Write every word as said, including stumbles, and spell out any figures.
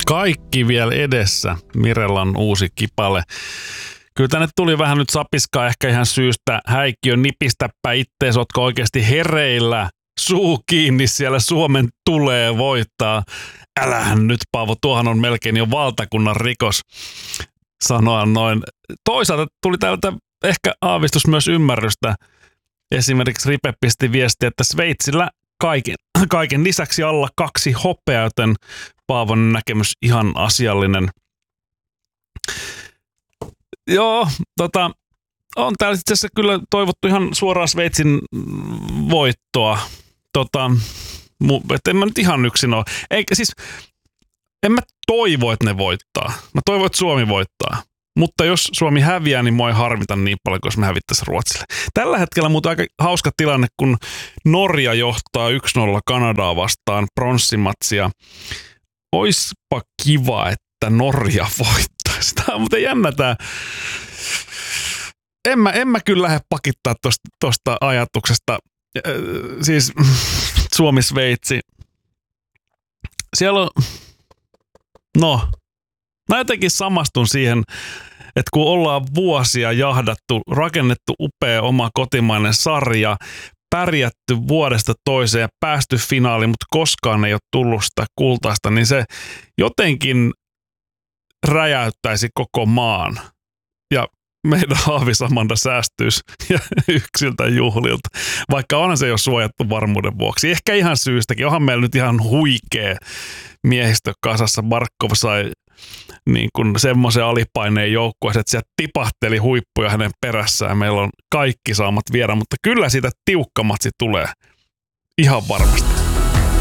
Kaikki vielä edessä, Mirellan uusi kipale. Kyllä tänne tuli vähän nyt sapiskaa ehkä ihan syystä. Häikkiö, nipistäpä ittees, ootko oikeasti hereillä? Suu kiinni, siellä Suomen tulee voittaa. Älähän nyt, Paavo, tuohan on melkein jo valtakunnan rikos sanoa noin. Toisaalta tuli täältä ehkä aavistus myös ymmärrystä. Esimerkiksi Ripe pisti viestiä, että Sveitsillä kaiken, kaiken lisäksi alla kaksi hopeaa, joten Paavon näkemys ihan asiallinen. Joo, tota, on täällä itse asiassa kyllä toivottu ihan suoraan Sveitsin voittoa. Tota, että en mä nyt ihan yksin ole. Eikä siis, en mä toivo, että ne voittaa. Mä toivon, että Suomi voittaa. Mutta jos Suomi häviää, niin mua ei harmita niin paljon, kun jos me hävittäisiin Ruotsille. Tällä hetkellä mutta aika hauska tilanne, kun Norja johtaa yksi nolla Kanadaa vastaan pronssimatsia. Oispa kiva, että Norja voittaisi. Tämä on muuten jännä tämä. En mä, en mä kyllä lähde pakittaa tosta, tosta ajatuksesta. Siis Suomi-Sveitsi. Siellä on, no, mä jotenkin samastun siihen, että kun ollaan vuosia jahdattu, rakennettu upea oma kotimainen sarja, pärjätty vuodesta toiseen ja päästy finaaliin, mutta koskaan ei ole tullut sitä kultaista, niin se jotenkin räjäyttäisi koko maan. Ja meidän Haavisamanda säästyisi yksiltä juhlilta, vaikka onhan se jo suojattu varmuuden vuoksi. Ehkä ihan syystäkin. Onhan meillä nyt ihan huikea miehistö kasassa. Barkov sai niin kuin semmoisen alipaineen joukkueeseen, että sieltä tipahteli huippuja hänen perässään. Meillä on kaikki saamat viedä, mutta kyllä siitä tiukka matsi tulee ihan varmasti.